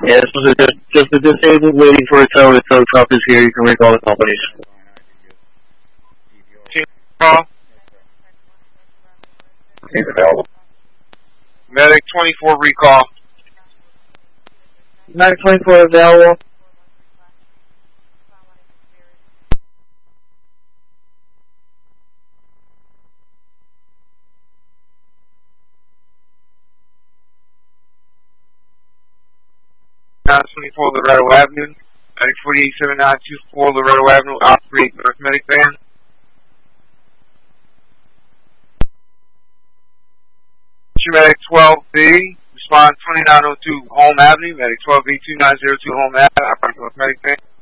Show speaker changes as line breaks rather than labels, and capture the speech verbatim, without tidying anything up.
Yeah, this was a, just, just a disabled waiting for a tow. The tow truck is here. You can recall the companies.
Call.
Available.
Medic twenty-four recall.
Medic twenty-four available.
nine twenty-four Loretto Avenue. Medic forty-eight seven nine two four Loretto Avenue. Operate North Medic van. Medic twelve B. Respond twenty-nine oh two Home Avenue. Medic twelve B two nine zero two Home Avenue. Operate North Medic van.